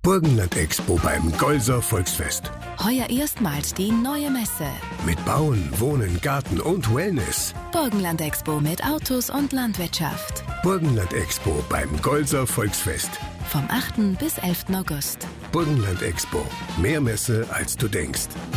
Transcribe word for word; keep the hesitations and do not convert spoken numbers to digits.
Burgenland Expo beim Golser Volksfest. Heuer erstmals die neue Messe. Mit Bauen, Wohnen, Garten und Wellness. Burgenland Expo mit Autos und Landwirtschaft. Burgenland Expo beim Golser Volksfest. Vom achten bis elften August. Burgenland Expo. Mehr Messe, als du denkst.